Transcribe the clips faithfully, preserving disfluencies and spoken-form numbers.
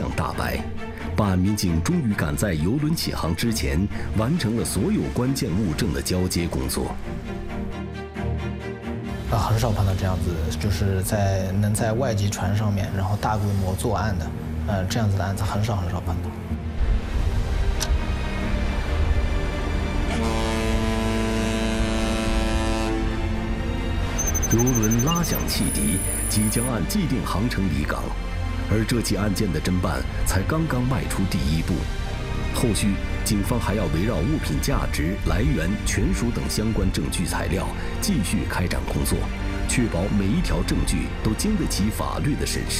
亮大白。办案民警终于赶在邮轮起航之前，完成了所有关键物证的交接工作。 啊，很少碰到这样子，就是在能在外籍船上面，然后大规模作案的，呃，这样子的案子很少很少碰到。 邮轮拉响汽笛，即将按既定航程离港，而这起案件的侦办才刚刚迈出第一步。后续，警方还要围绕物品价值、来源、权属等相关证据材料，继续开展工作，确保每一条证据都经得起法律的审视。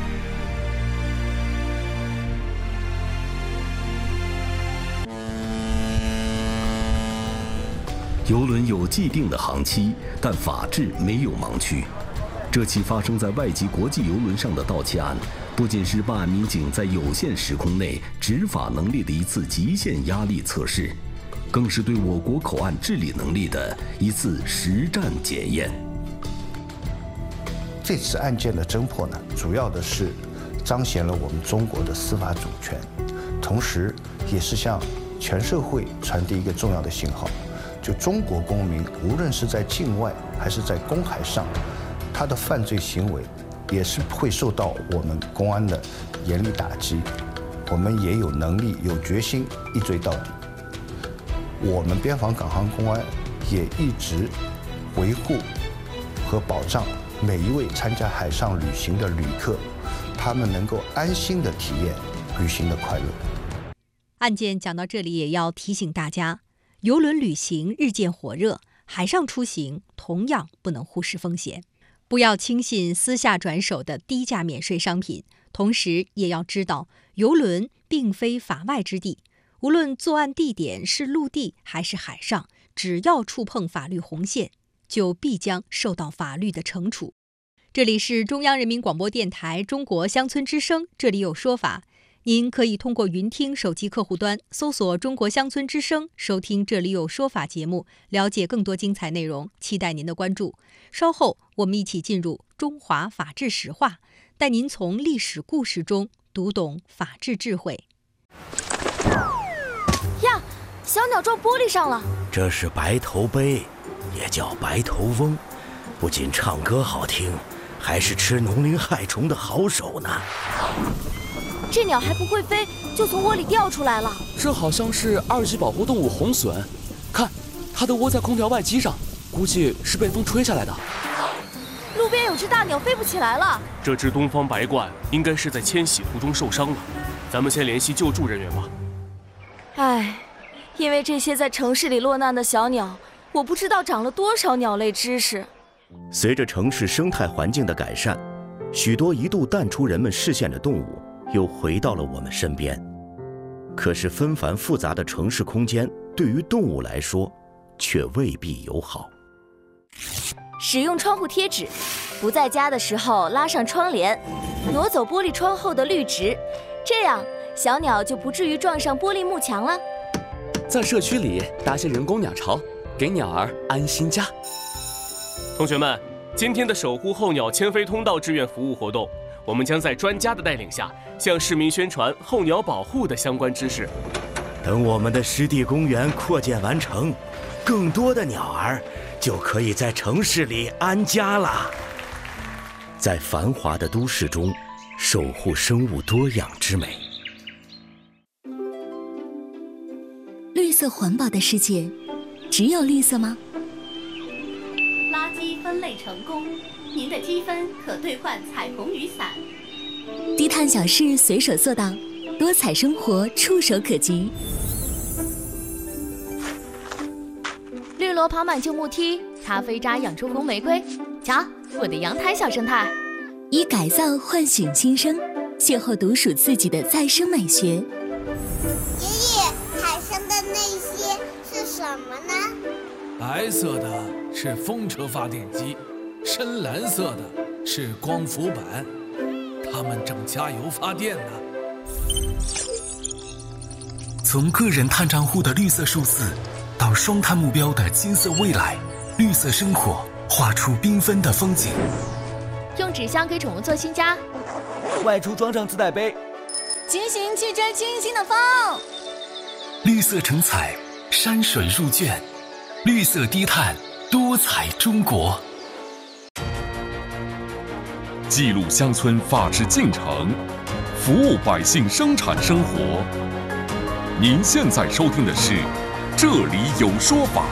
邮轮有既定的航期，但法治没有盲区。这起发生在外籍国际邮轮上的盗窃案，不仅是办案民警在有限时空内执法能力的一次极限压力测试，更是对我国口岸治理能力的一次实战检验。 这次案件的侦破呢，主要的是彰显了我们中国的司法主权，同时也是向全社会传递一个重要的信号。就中国公民，无论是在境外还是在公海上，他的犯罪行为也是会受到我们公安的严厉打击。我们也有能力、有决心一追到底。我们边防港航公安也一直维护和保障每一位参加海上旅行的旅客，他们能够安心地体验旅行的快乐。 案件讲到这里，也要提醒大家，邮轮旅行日渐火热，海上出行同样不能忽视风险，不要轻信私下转手的低价免税商品。同时也要知道，邮轮并非法外之地，无论作案地点是陆地还是海上，只要触碰法律红线，就必将受到法律的惩处。这里是中央人民广播电台中国乡村之声，这里有说法。您可以通过云听手机客户端搜索中国乡村之声，收听这里有说法节目，了解更多精彩内容，期待您的关注。稍后我们一起进入中华法治史话，带您从历史故事中读懂法治智慧。 呀，小鸟撞玻璃上了。 这是白头鹎，也叫白头翁，不仅唱歌好听，还是吃农林害虫的好手呢。 这鸟还不会飞，就从窝里掉出来了。 这好像是二级保护动物红隼，看，它的窝在空调外机上，估计是被风吹下来的。 路边有只大鸟飞不起来了。 这只东方白鹳应该是在迁徙途中受伤了，咱们先联系救助人员吧。 唉，因为这些在城市里落难的小鸟，我不知道长了多少鸟类知识。 随着城市生态环境的改善，许多一度淡出人们视线的动物又回到了我们身边。可是纷繁复杂的城市空间对于动物来说却未必友好。 使用窗户贴纸，不在家的时候拉上窗帘，挪走玻璃窗后的绿植，这样小鸟就不至于撞上玻璃幕墙了。 在社区里搭些人工鸟巢，给鸟儿安心家。 同学们，今天的守护候鸟迁飞通道志愿服务活动，我们将在专家的带领下，向市民宣传候鸟保护的相关知识。 等我们的湿地公园扩建完成，更多的鸟儿就可以在城市里安家了。在繁华的都市中，守护生物多样之美。 绿色环保的世界，只有绿色吗？ 垃圾分类成功，您的积分可兑换彩虹雨伞。 低碳小事随手做到，多彩生活触手可及。 绿萝爬满旧木梯，咖啡渣养出红玫瑰。瞧，我的阳台小生态。 以改造唤醒新生，邂逅独属自己的再生美学。 爷爷，海上的那些是什么呢？ 白色的是风车发电机，深蓝色的是光伏板，它们正加油发电呢。 从个人碳账户的绿色数字，到双碳目标的金色未来，绿色生活画出缤纷的风景。 用纸箱给宠物做新家， 外出装上自带杯， 骑行去追清新的风。 绿色成彩，山水入卷，绿色低碳，多彩中国。 记录乡村发triển进程，服务百姓生产生活。您现在收听的是《这里有说法》。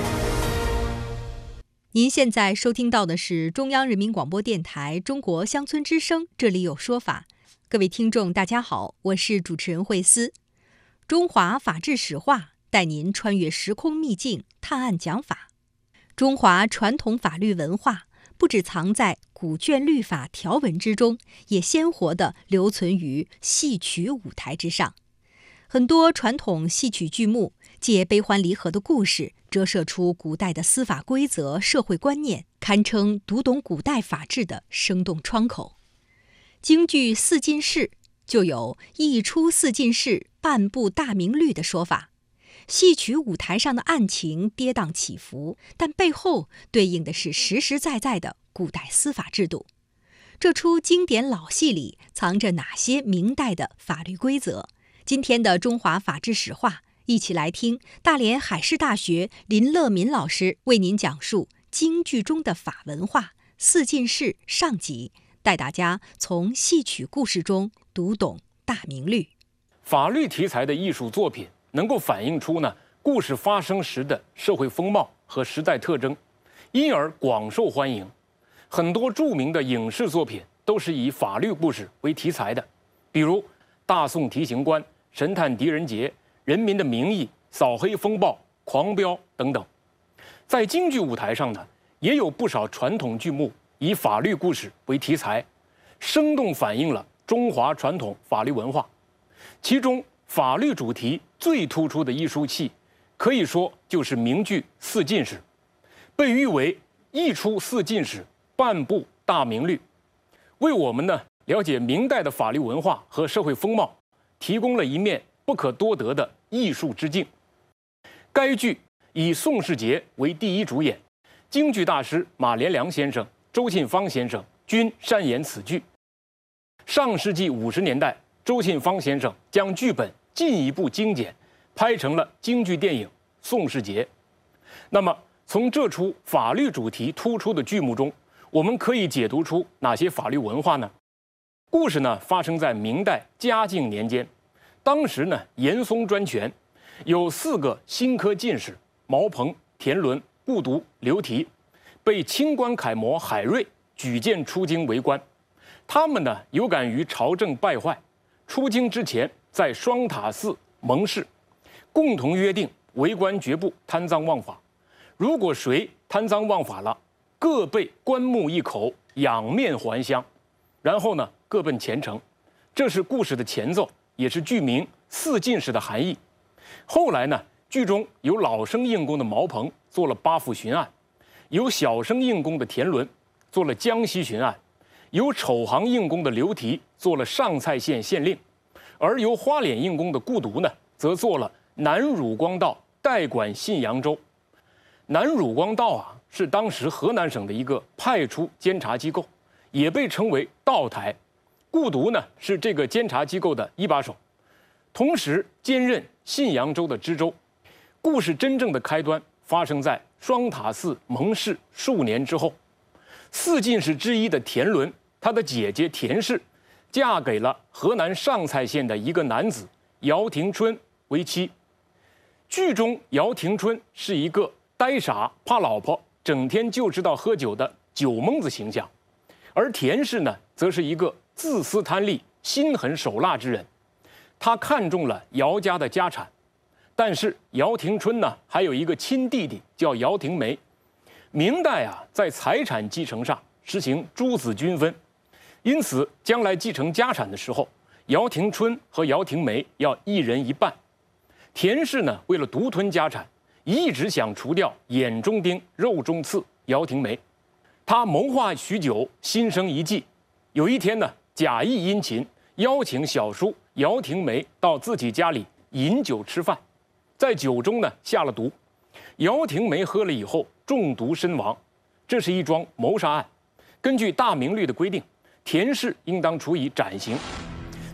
您现在收听到的是中央人民广播电台中国乡村之声，这里有说法。各位听众大家好，我是主持人慧思。中华法治史话带您穿越时空秘境，探案讲法。中华传统法律文化不只藏在古卷律法条文之中，也鲜活地留存于戏曲舞台之上。很多传统戏曲剧目借悲欢离合的故事，折射出古代的司法规则、社会观念，堪称读懂古代法治的生动窗口。京剧四进士就有一出四进士，半部大明律的说法。戏曲舞台上的案情跌宕起伏，但背后对应的是实实在在的古代司法制度。这出经典老戏里藏着哪些明代的法律规则？今天的中华法治史话，一起来听大连海事大学林乐民老师为您讲述京剧中的法文化四进士上集，带大家从戏曲故事中读懂大明律。 法律题材的艺术作品能够反映出呢故事发生时的社会风貌和时代特征，因而广受欢迎。很多著名的影视作品都是以法律故事为题材的，比如《大宋提刑官》《神探狄仁杰》《人民的名义》《扫黑风暴》《狂飙》等等。在京剧舞台上呢，也有不少传统剧目以法律故事为题材，生动反映了中华传统法律文化。其中法律主题最突出的艺术戏，可以说就是名剧《四进士》，被誉为一出四进士，半部大明律，为我们呢了解明代的法律文化和社会风貌提供了一面不可多得的艺术之镜。该剧以宋世杰为第一主演，京剧大师马连良先生、周信芳先生均擅演此剧。上世纪五十年代，周信芳先生将剧本进一步精简，拍成了京剧电影《宋世杰》。那么，从这出法律主题突出的剧目中，我们可以解读出哪些法律文化呢？故事呢发生在明代嘉靖年间，当时呢严嵩专权，有四个新科进士毛鹏、田伦、顾独、刘提，被清官楷模海瑞举荐出京为官。他们呢有感于朝政败坏，出京之前在双塔寺盟誓，共同约定为官绝不贪赃枉法。如果谁贪赃枉法了，各备棺木一口，仰面还乡，然后呢各奔前程。这是故事的前奏，也是剧名四进士的含义。后来呢，剧中有老生应功的毛鹏做了八府巡案，有小生应功的田伦做了江西巡案，有丑行应功的刘提做了上蔡县县令，而由花脸应功的顾独呢，则做了南汝光道代管信阳州。南汝光道啊，是当时河南省的一个派出监察机构，也被称为道台。顾独呢，是这个监察机构的一把手，同时兼任信阳州的知州。故事真正的开端发生在双塔寺盟誓数年之后。四进士之一的田伦，他的姐姐田氏，嫁给了河南上蔡县的一个男子姚廷春为妻。剧中姚廷春是一个呆傻、怕老婆、整天就知道喝酒的酒蒙子形象，而田氏呢，则是一个自私贪利、心狠手辣之人。他看中了姚家的家产，但是姚廷春呢，还有一个亲弟弟叫姚廷梅。明代啊，在财产继承上实行诸子均分，因此将来继承家产的时候，姚廷春和姚廷梅要一人一半。田氏呢，为了独吞家产，一直想除掉眼中钉、肉中刺姚廷梅。他谋划许久，心生一计。有一天呢，假意殷勤，邀请小叔姚廷梅到自己家里饮酒吃饭，在酒中呢下了毒。姚廷梅喝了以后中毒身亡，这是一桩谋杀案。根据大明律的规定，田氏应当处以斩刑。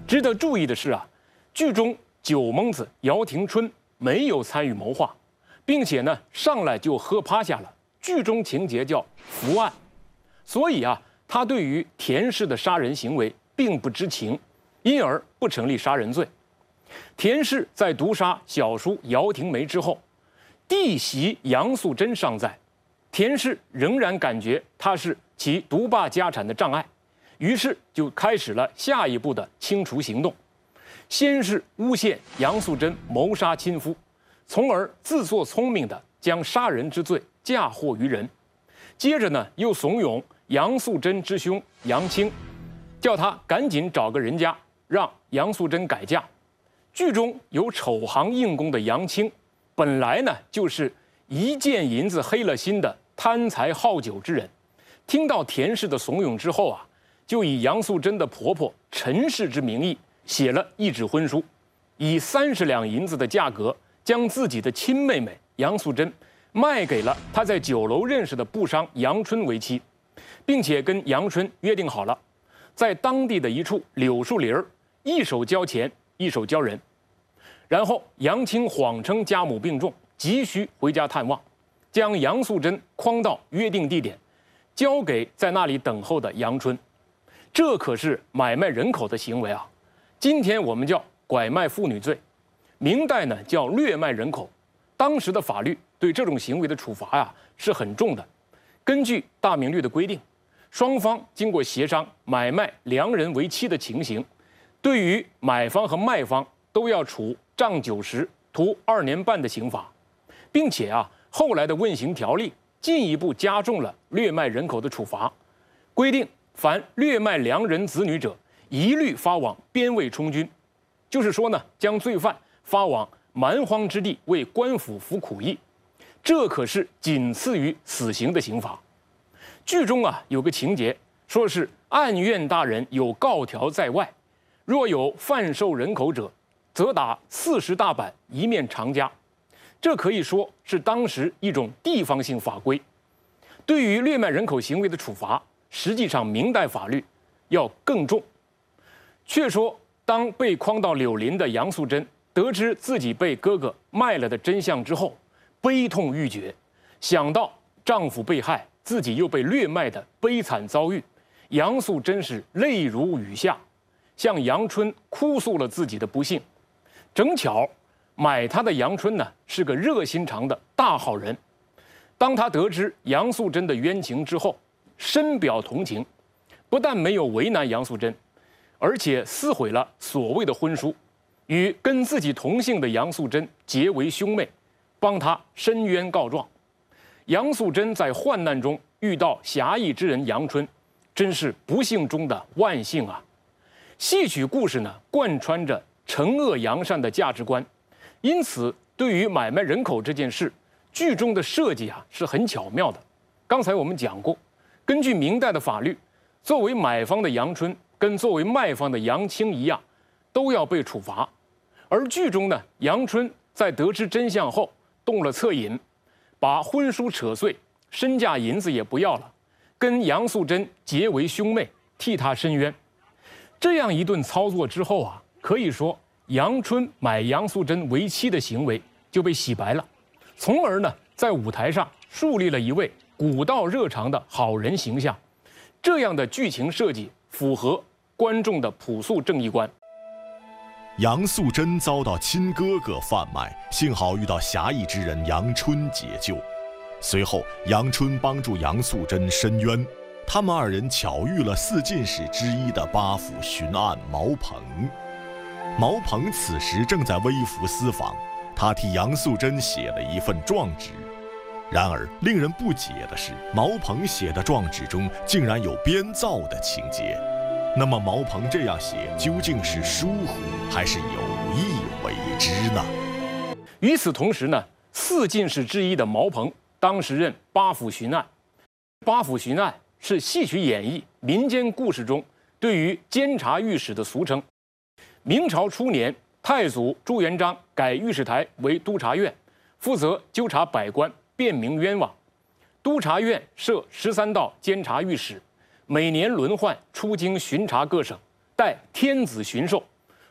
值得注意的是啊，剧中九蒙子姚廷春没有参与谋划，并且呢上来就喝趴下了。剧中情节叫伏案，所以啊，他对于田氏的杀人行为并不知情，因而不成立杀人罪。田氏在毒杀小叔姚廷梅之后，弟媳杨素贞尚在，田氏仍然感觉她是其独霸家产的障碍，于是就开始了下一步的清除行动。先是诬陷杨素贞谋杀亲夫，从而自作聪明的将杀人之罪嫁祸于人。接着呢，又怂恿杨素贞之兄杨清，叫他赶紧找个人家，让杨素贞改嫁。剧中有丑行硬功的杨清，本来呢就是一见银子黑了心的贪财好酒之人，听到田氏的怂恿之后啊，就以杨素贞的婆婆陈氏之名义写了一纸婚书，以三十两银子的价格将自己的亲妹妹杨素贞卖给了他在酒楼认识的布商杨春为妻，并且跟杨春约定好了，在当地的一处柳树林儿，一手交钱，一手交人。然后杨清谎称家母病重，急需回家探望，将杨素贞诓到约定地点，交给在那里等候的杨春。这可是买卖人口的行为啊！今天我们叫拐卖妇女罪，明代呢叫掠卖人口。当时的法律对这种行为的处罚呀是很重的。根据大明律的规定，双方经过协商买卖良人为妻的情形，对于买方和卖方都要处杖九十、徒二年半的刑罚，并且啊，后来的问刑条例进一步加重了掠卖人口的处罚，规定凡掠卖良人子女者，一律发往边卫充军，就是说呢，将罪犯发往蛮荒之地为官府服苦役，这可是仅次于死刑的刑罚。剧中啊有个情节，说是案院大人有告条在外，若有贩售人口者，则打四十大板，一面长枷。这可以说是当时一种地方性法规。对于掠卖人口行为的处罚，实际上明代法律要更重。却说，当被诓到柳林的杨素贞得知自己被哥哥卖了的真相之后，悲痛欲绝，想到丈夫被害，自己又被掠卖的悲惨遭遇，杨素真是泪如雨下，向杨春哭诉了自己的不幸。正巧买她的杨春呢是个热心肠的大好人，当他得知杨素贞的冤情之后，深表同情，不但没有为难杨素贞，而且撕毁了所谓的婚书，与跟自己同姓的杨素贞结为兄妹，帮他申冤告状。杨素贞在患难中遇到侠义之人杨春，真是不幸中的万幸啊！戏曲故事呢，贯穿着惩恶扬善的价值观，因此对于买卖人口这件事，剧中的设计啊是很巧妙的。刚才我们讲过，根据明代的法律，作为买方的杨春跟作为卖方的杨清一样，都要被处罚。而剧中呢，杨春在得知真相后动了恻隐，把婚书扯碎，身价银子也不要了，跟杨素贞结为兄妹，替她申冤。这样一顿操作之后啊，可以说杨春买杨素贞为妻的行为就被洗白了，从而呢，在舞台上树立了一位古道热肠的好人形象。这样的剧情设计符合观众的朴素正义观。 杨素贞遭到亲哥哥贩卖，幸好遇到侠义之人杨春解救。随后，杨春帮助杨素贞申冤，他们二人巧遇了四进士之一的八府巡按毛鹏。毛鹏此时正在微服私访，他替杨素贞写了一份状纸。然而，令人不解的是，毛鹏写的状纸中竟然有编造的情节。那么，毛鹏这样写究竟是疏忽还是有意为之呢？ 与此同时呢，四进士之一的毛鹏当时任八府巡按。八府巡按是戏曲演绎民间故事中对于监察御史的俗称。明朝初年，太祖朱元璋改御史台为督察院，负责纠察百官，辨明冤枉。督察院设十三道监察御史，每年轮换出京巡查各省，待天子巡狩，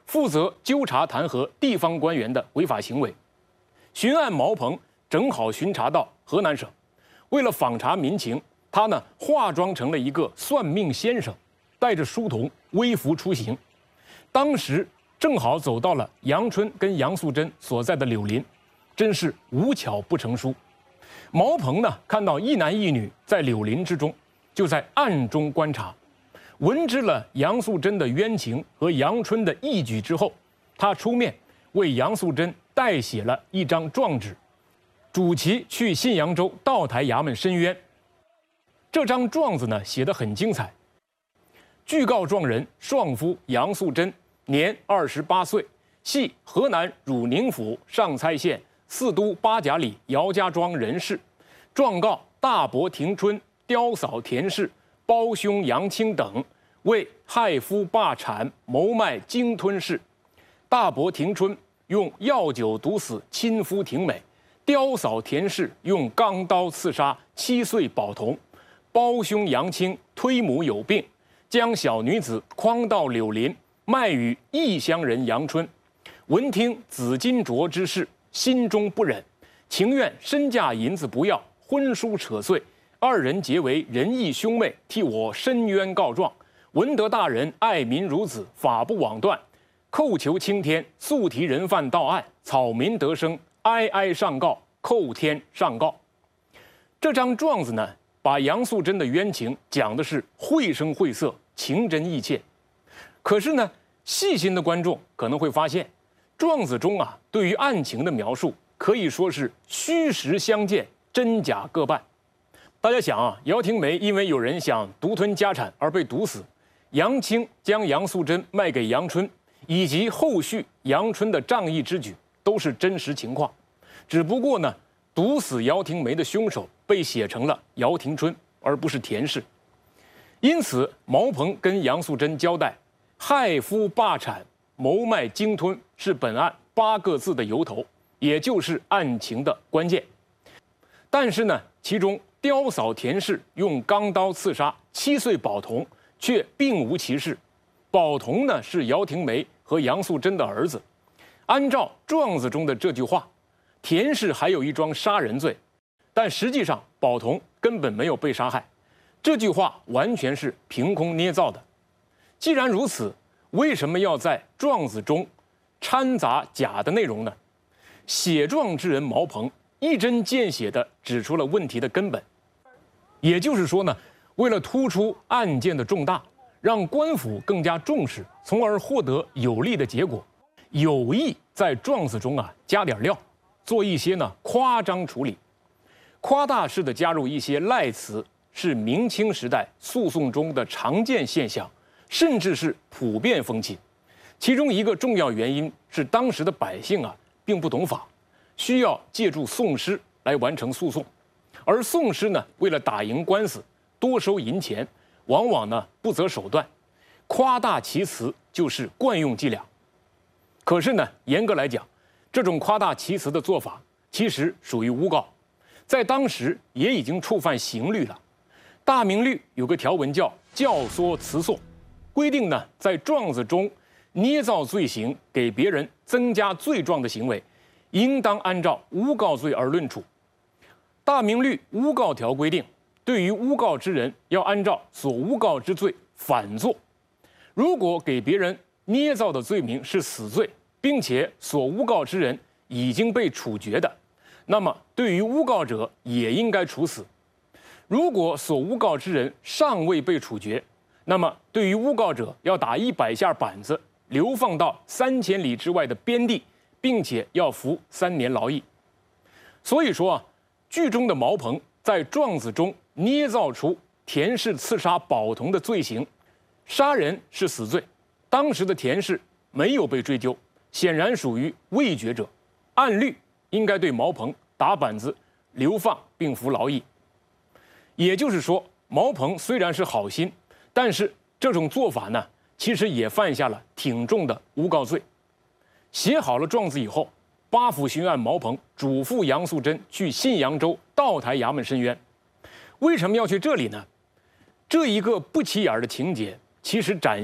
负责纠察弹劾地方官员的违法行为。巡按毛鹏正好巡查到河南省，为了访查民情，他呢化妆成了一个算命先生，带着书童微服出行。当时正好走到了杨春跟杨素贞所在的柳林，真是无巧不成书。毛鹏呢看到一男一女在柳林之中，就在暗中观察。闻知了杨素贞的冤情和杨春的义举之后，他出面为杨素贞代写了一张状纸，主其去信阳州道台衙门申冤。这张状子呢写得很精彩。据告状人双夫杨素贞，年二十八岁，系河南汝宁府上蔡县四都八甲里姚家庄人士。状告大伯庭春、刁嫂田氏、胞兄杨清等为害夫霸产、谋卖鲸吞事。大伯庭春用药酒毒死亲夫庭美，刁嫂田氏用钢刀刺杀七岁宝童，胞兄杨清推母有病，将小女子诓到柳林，卖与异乡人杨春。闻听紫金镯之事，心中不忍，情愿身价银子不要，婚书扯碎，二人结为仁义兄妹，替我申冤告状。闻得大人爱民如子，法不枉断，叩求青天速提人犯到案，草民得生，哀哀上告，叩天上告。这张状子呢，把杨素贞的冤情讲的是绘声绘色，情真意切。可是呢，细心的观众可能会发现，状子中啊，对于案情的描述可以说是虚实相间，真假各半。大家想啊，姚廷梅因为有人想独吞家产而被毒死，杨清将杨素贞卖给杨春，以及后续杨春的仗义之举，都是真实情况。只不过呢，毒死姚廷梅的凶手被写成了姚廷春，而不是田氏。因此，毛鹏跟杨素贞交代，害夫霸产、谋卖鲸吞是本案八个字的由头，也就是案情的关键。但是呢，其中刁嫂田氏用钢刀刺杀七岁宝童，却并无其事。宝童呢是姚廷梅和杨素贞的儿子。按照状子中的这句话，田氏还有一桩杀人罪，但实际上宝童根本没有被杀害。这句话完全是凭空捏造的。既然如此，为什么要在状子中掺杂假的内容呢？写状之人毛鹏一针见血地指出了问题的根本。也就是说呢，为了突出案件的重大，让官府更加重视，从而获得有利的结果，有意在状子中啊加点料，做一些呢夸张处理，夸大式的加入一些赖词，是明清时代诉讼中的常见现象，甚至是普遍风气。其中一个重要原因是当时的百姓啊并不懂法，需要借助讼师来完成诉讼。而讼师呢，为了打赢官司，多收银钱，往往呢不择手段，夸大其词就是惯用伎俩。可是呢，严格来讲，这种夸大其词的做法其实属于诬告，在当时也已经触犯刑律了。大明律有个条文叫教唆辞讼，规定呢，在状子中捏造罪行，给别人增加罪状的行为，应当按照诬告罪而论处。大明律诬告条规定，对于诬告之人要按照所诬告之罪反做。如果给别人捏造的罪名是死罪，并且所诬告之人已经被处决的，那么对于诬告者也应该处死。如果所诬告之人尚未被处决，那么对于诬告者要打一百下板子，流放到三千里之外的边地，并且要服三年劳役。所以说啊，剧中的毛鹏在状子中捏造出田氏刺杀宝童的罪行，杀人是死罪，当时的田氏没有被追究，显然属于未决者，按律应该对毛鹏打板子、流放并服劳役。也就是说，毛鹏虽然是好心，但是这种做法呢，其实也犯下了挺重的诬告罪。写好了状子以后，八府巡按毛鹏嘱咐杨素贞去信阳州道台衙门申冤。为什么要去这里呢？这一个不起眼的情节，其实展现了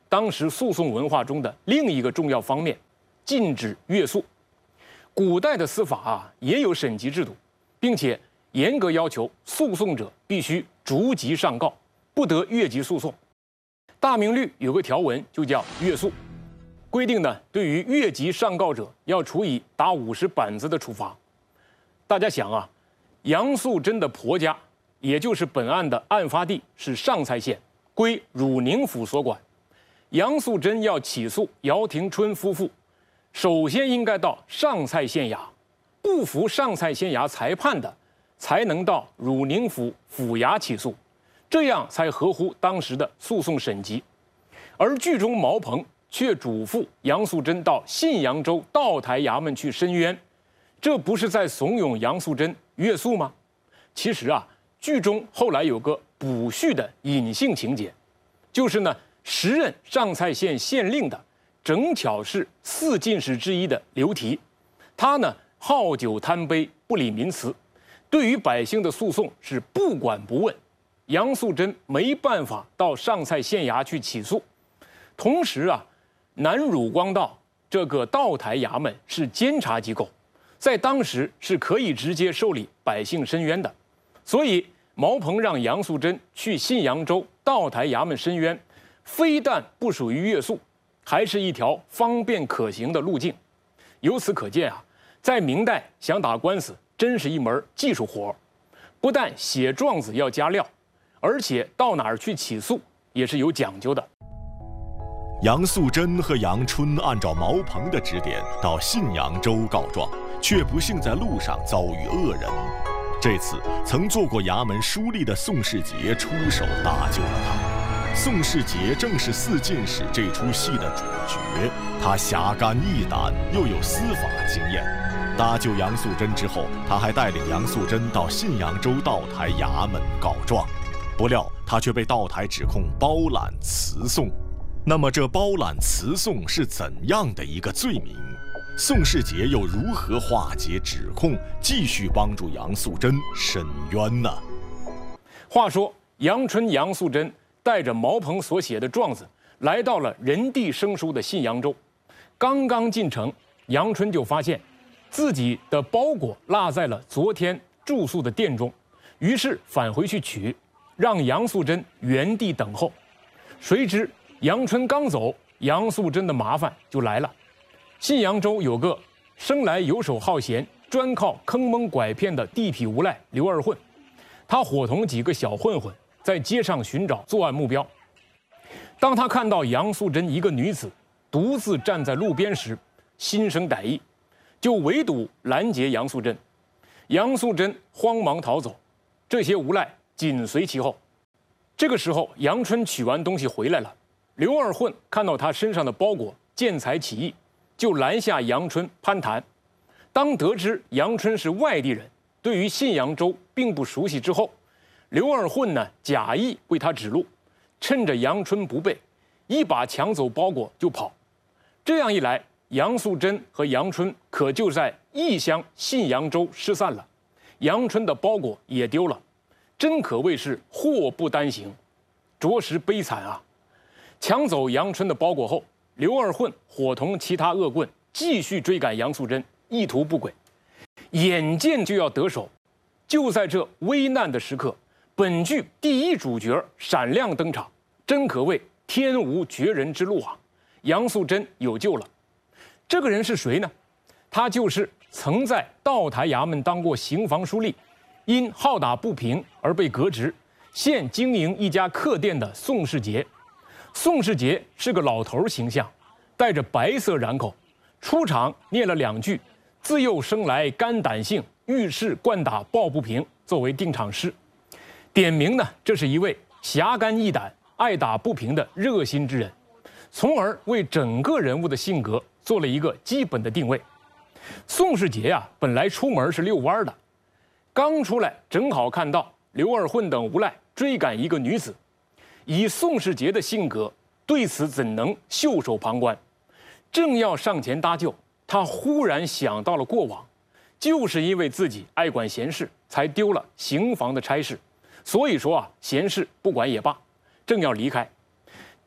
当时诉讼文化中的另一个重要方面，禁止越诉。古代的司法啊也有审级制度，并且严格要求诉讼者必须逐级上告，不得越级诉讼。大明律有个条文就叫越诉，规定呢，对于越级上告者要处以打五十板子的处罚。大家想啊，杨素贞的婆家，也就是本案的案发地是上蔡县，归汝宁府所管。杨素贞要起诉姚廷春夫妇，首先应该到上蔡县衙，不服上蔡县衙裁判的，才能到汝宁府府衙起诉，这样才合乎当时的诉讼审级。而剧中毛鹏却嘱咐杨素贞到信阳州道台衙门去申冤，这不是在怂恿杨素贞越诉吗？其实啊，剧中后来有个补叙的隐性情节，就是呢，时任上蔡县县令的，正巧是四进士之一的刘提，他呢好酒贪杯，不理民词，对于百姓的诉讼是不管不问。杨素贞没办法到上蔡县衙去起诉，同时啊，南汝光道这个道台衙门是监察机构，在当时是可以直接受理百姓申冤的，所以毛鹏让杨素贞去信阳州道台衙门申冤，非但不属于越诉，还是一条方便可行的路径。由此可见啊，在明代想打官司真是一门技术活，不但写状子要加料，而且到哪儿去起诉也是有讲究的。 杨素贞和杨春按照毛鹏的指点到信阳州告状，却不幸在路上遭遇恶人。这次曾做过衙门书吏的宋世杰出手搭救了他。宋世杰正是四进士这出戏的主角，他侠肝义胆，又有司法经验。搭救杨素贞之后，他还带领杨素贞到信阳州道台衙门告状，不料他却被道台指控包揽辞讼。那么这包揽辞讼是怎样的一个罪名？宋世杰又如何化解指控，继续帮助杨素贞申冤呢？ 话说杨春、杨素贞带着毛鹏所写的状子，来到了人地生疏的信阳州。刚刚进城，杨春就发现自己的包裹落在了昨天住宿的店中，于是返回去取，让杨素贞原地等候。谁知杨春刚走，杨素贞的麻烦就来了。信阳州有个生来游手好闲、专靠坑蒙拐骗的地痞无赖刘二混，他伙同几个小混混在街上寻找作案目标。当他看到杨素贞一个女子独自站在路边时，心生歹意，就围堵拦截杨素贞。杨素贞慌忙逃走，这些无赖紧随其后。这个时候，杨春取完东西回来了，刘二混看到他身上的包裹，见财起意，就拦下杨春攀谈。当得知杨春是外地人，对于信阳州并不熟悉之后，刘二混呢假意为他指路，趁着杨春不备，一把抢走包裹就跑。这样一来，杨素贞和杨春可就在异乡信阳州失散了，杨春的包裹也丢了，真可谓是祸不单行，着实悲惨啊！抢走杨春的包裹后，刘二混伙同其他恶棍继续追赶杨素贞，意图不轨。眼见就要得手，就在这危难的时刻，本剧第一主角闪亮登场，真可谓天无绝人之路啊！杨素贞有救了。这个人是谁呢？他就是曾在道台衙门当过刑房书吏，因好打不平而被革职，现经营一家客店的宋世杰。宋世杰是个老头形象，带着白色染口，出场念了两句“自幼生来肝胆性，遇事惯打抱不平”作为定场诗，点明呢这是一位侠肝义胆、爱打不平的热心之人，从而为整个人物的性格做了一个基本的定位。宋世杰啊，本来出门是遛弯的，刚出来正好看到刘二混等无赖追赶一个女子。以宋世杰的性格，对此怎能袖手旁观？正要上前搭救，他忽然想到了过往，就是因为自己爱管闲事，才丢了刑房的差事。所以说啊，闲事不管也罢，正要离开，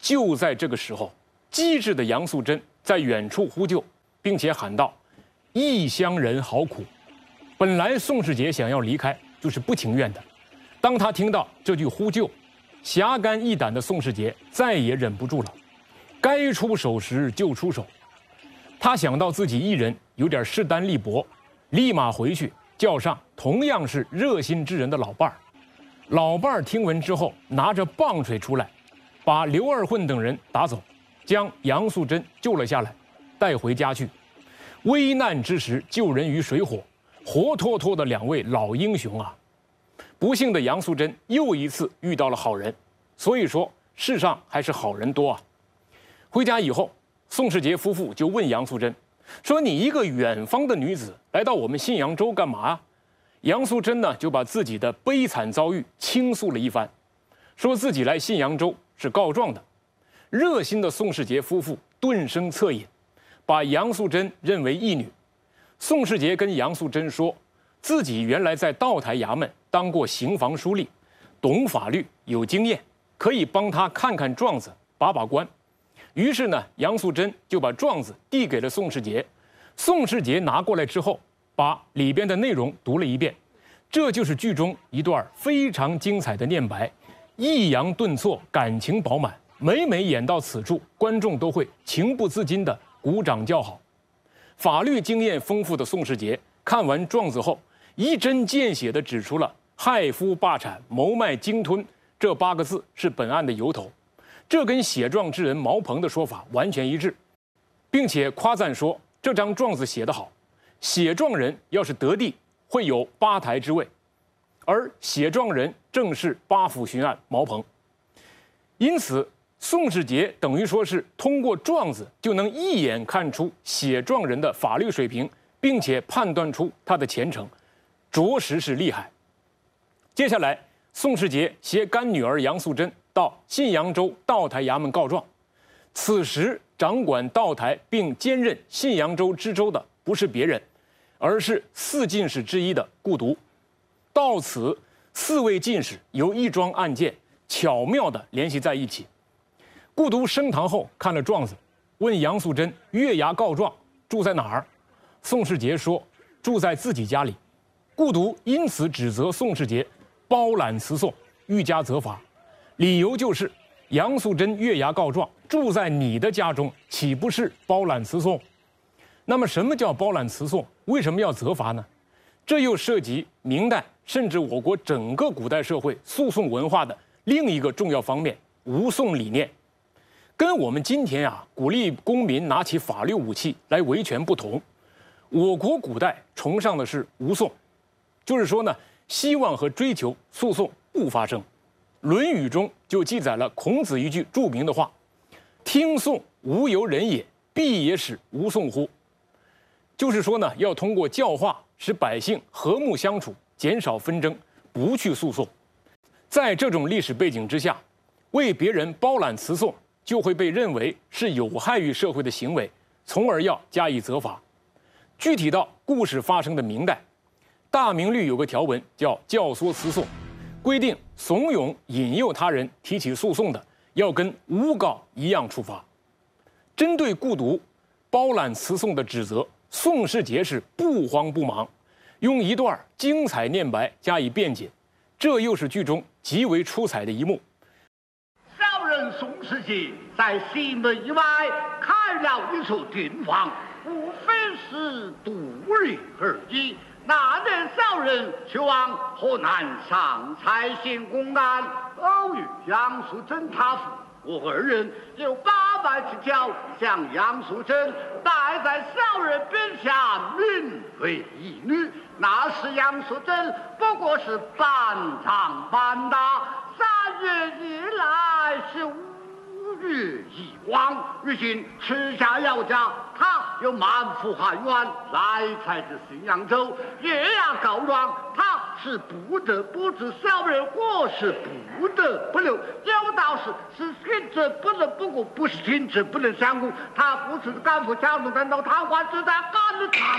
就在这个时候，机智的杨素贞在远处呼救，并且喊道：“异乡人好苦。”本来宋世杰想要离开，就是不情愿的。当他听到这句呼救，侠肝义胆的宋世杰再也忍不住了，该出手时就出手。他想到自己一人有点势单力薄，立马回去叫上同样是热心之人的老伴儿。老伴儿听闻之后，拿着棒槌出来，把刘二混等人打走，将杨素贞救了下来，带回家去。危难之时救人于水火，活脱脱的两位老英雄啊！不幸的杨素贞又一次遇到了好人，所以说世上还是好人多啊。回家以后，宋世杰夫妇就问杨素贞说：“你一个远方的女子来到我们信阳州干嘛啊？”杨素贞呢就把自己的悲惨遭遇倾诉了一番，说自己来信阳州是告状的。热心的宋世杰夫妇顿生恻隐，把杨素贞认为义女。宋世杰跟杨素贞说，自己原来在道台衙门当过刑房书吏，懂法律有经验，可以帮他看看状子，把把关。于是呢，杨素贞就把状子递给了宋世杰。宋世杰拿过来之后，把里边的内容读了一遍，这就是剧中一段非常精彩的念白，抑扬顿挫，感情饱满。每每演到此处，观众都会情不自禁地鼓掌叫好。法律经验丰富的宋世杰看完状子后，一针见血地指出了“害夫霸产，谋卖鲸吞”这八个字是本案的由头，这跟写状之人毛鹏的说法完全一致，并且夸赞说这张状子写得好，写状人要是得地，会有八台之位，而写状人正是八府巡案毛鹏。因此，宋世杰等于说是通过状子就能一眼看出写状人的法律水平，并且判断出他的前程，着实是厉害。接下来，宋世杰携干女儿杨素贞到信阳州道台衙门告状。此时，掌管道台并兼任信阳州知州的不是别人，而是四进士之一的顾笃。到此，四位进士由一桩案件巧妙地联系在一起。顾笃升堂后看了状子，问杨素贞月衙告状住在哪儿。宋世杰说住在自己家里。顾笃因此指责宋世杰包揽辞讼，欲加责罚，理由就是杨素贞月衙告状住在你的家中，岂不是包揽辞讼？那么什么叫包揽辞讼？为什么要责罚呢？这又涉及明代甚至我国整个古代社会诉讼文化的另一个重要方面——无讼理念。跟我们今天啊鼓励公民拿起法律武器来维权不同，我国古代崇尚的是无讼，就是说呢，希望和追求诉讼不发生。《论语》中就记载了孔子一句著名的话：“听讼无由人也，必也使无讼乎。”就是说呢，要通过教化使百姓和睦相处，减少纷争，不去诉讼。在这种历史背景之下，为别人包揽辞讼就会被认为是有害于社会的行为，从而要加以责罚。具体到故事发生的明代，大明律有个条文叫教唆辞讼，规定怂恿引诱他人提起诉讼的，要跟诬告一样处罚。针对顾笃包揽辞讼的指责，宋世杰是不慌不忙，用一段精彩念白加以辩解，这又是剧中极为出彩的一幕。 小人宋世杰在西门以外开了一处订房，无非是度日而已。那年小人去往河南上蔡县公安，偶遇杨素贞他父，我二人有八百之交，向杨素贞拜在小人边下，名为义女。那时杨素贞不过是半长半大，三月以来是五月一往，如今吃下药家，他又满腹寒冤，来才至信阳州，月衙告状，他是不得不知小人，我是不得不留。有道是是听者不能不顾，不是听者不能相顾。他不是赶赴江东，等到谈话，只在赶着他。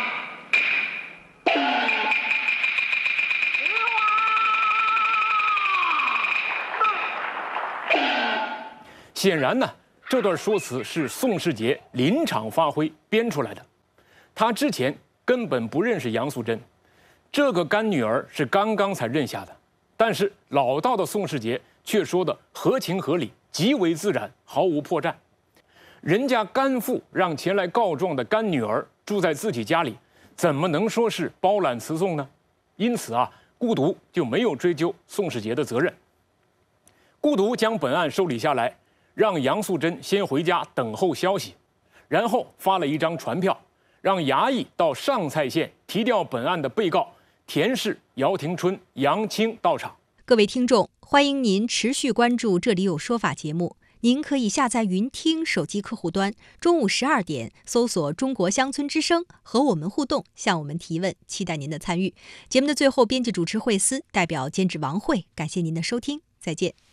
显然呢，这段说辞是宋世杰临场发挥编出来的。他之前根本不认识杨素贞，这个干女儿是刚刚才认下的。但是老道的宋世杰却说的合情合理，极为自然，毫无破绽。人家干父让前来告状的干女儿住在自己家里，怎么能说是包揽词讼呢？因此啊，顾读就没有追究宋世杰的责任。顾读将本案受理下来，让杨素贞先回家等候消息，然后发了一张传票，让衙役到上蔡县提调本案的被告田氏、姚廷春、杨青到场。 各位听众，欢迎您持续关注《这里有说法》节目。您可以下载云听手机客户端，中午十二点搜索中国乡村之声，和我们互动，向我们提问，期待您的参与。节目的最后，编辑主持惠思代表监制王慧，感谢您的收听，再见。